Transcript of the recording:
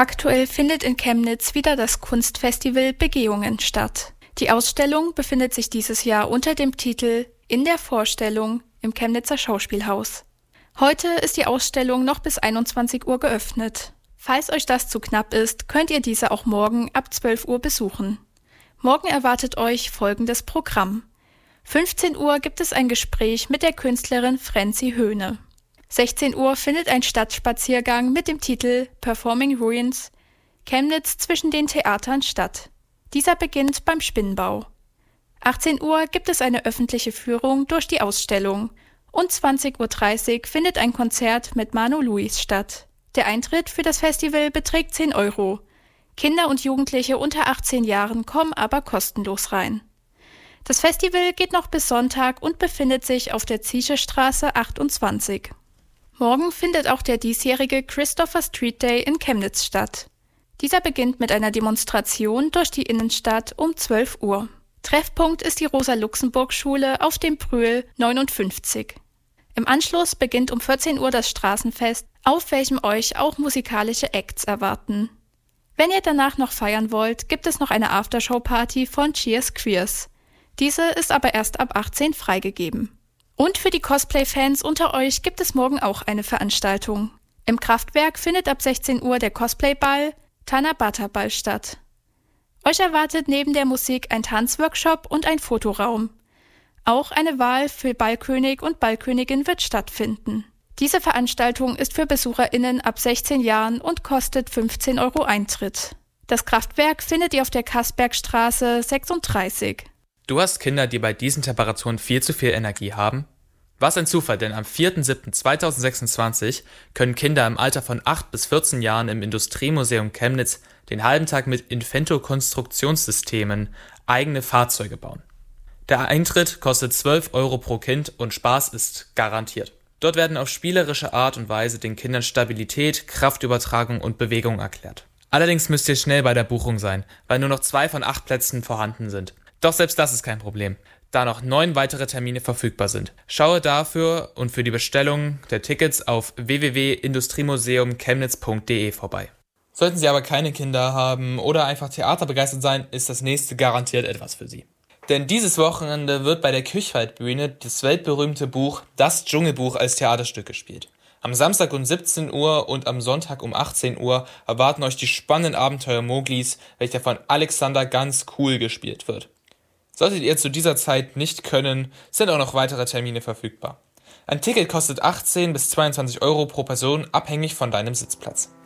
Aktuell findet in Chemnitz wieder das Kunstfestival Begehungen statt. Die Ausstellung befindet sich dieses Jahr unter dem Titel »In der Vorstellung« im Chemnitzer Schauspielhaus. Heute ist die Ausstellung noch bis 21 Uhr geöffnet. Falls euch das zu knapp ist, könnt ihr diese auch morgen ab 12 Uhr besuchen. Morgen erwartet euch folgendes Programm. 15 Uhr gibt es ein Gespräch mit der Künstlerin Franzi Höhne. 16 Uhr findet ein Stadtspaziergang mit dem Titel Performing Ruins Chemnitz zwischen den Theatern statt. Dieser beginnt beim Spinnbau. 18 Uhr gibt es eine öffentliche Führung durch die Ausstellung und 20.30 Uhr findet ein Konzert mit Manu Luis statt. Der Eintritt für das Festival beträgt 10 Euro. Kinder und Jugendliche unter 18 Jahren kommen aber kostenlos rein. Das Festival geht noch bis Sonntag und befindet sich auf der Zieschestraße 28. Morgen findet auch der diesjährige Christopher Street Day in Chemnitz statt. Dieser beginnt mit einer Demonstration durch die Innenstadt um 12 Uhr. Treffpunkt ist die Rosa-Luxemburg-Schule auf dem Brühl 59. Im Anschluss beginnt um 14 Uhr das Straßenfest, auf welchem euch auch musikalische Acts erwarten. Wenn ihr danach noch feiern wollt, gibt es noch eine Aftershow-Party von Cheers Queers. Diese ist aber erst ab 18 freigegeben. Und für die Cosplay-Fans unter euch gibt es morgen auch eine Veranstaltung. Im Kraftwerk findet ab 16 Uhr der Cosplay-Ball Tanabata-Ball statt. Euch erwartet neben der Musik ein Tanzworkshop und ein Fotoraum. Auch eine Wahl für Ballkönig und Ballkönigin wird stattfinden. Diese Veranstaltung ist für BesucherInnen ab 16 Jahren und kostet 15 Euro Eintritt. Das Kraftwerk findet ihr auf der Kasbergstraße 36. Du hast Kinder, die bei diesen Temperaturen viel zu viel Energie haben? Was ein Zufall, denn am 4.7.2026 können Kinder im Alter von 8 bis 14 Jahren im Industriemuseum Chemnitz den halben Tag mit Invento-Konstruktionssystemen eigene Fahrzeuge bauen. Der Eintritt kostet 12 Euro pro Kind und Spaß ist garantiert. Dort werden auf spielerische Art und Weise den Kindern Stabilität, Kraftübertragung und Bewegung erklärt. Allerdings müsst ihr schnell bei der Buchung sein, weil nur noch 2 von 8 Plätzen vorhanden sind. Doch selbst das ist kein Problem, da noch 9 weitere Termine verfügbar sind. Schaue dafür und für die Bestellung der Tickets auf www.industriemuseumchemnitz.de vorbei. Sollten Sie aber keine Kinder haben oder einfach theaterbegeistert sein, ist das nächste garantiert etwas für Sie. Denn dieses Wochenende wird bei der Kirchwaldbühne das weltberühmte Buch Das Dschungelbuch als Theaterstück gespielt. Am Samstag um 17 Uhr und am Sonntag um 18 Uhr erwarten euch die spannenden Abenteuer Moglis, welcher von Alexander ganz cool gespielt wird. Solltet ihr zu dieser Zeit nicht können, sind auch noch weitere Termine verfügbar. Ein Ticket kostet 18 bis 22 Euro pro Person, abhängig von deinem Sitzplatz.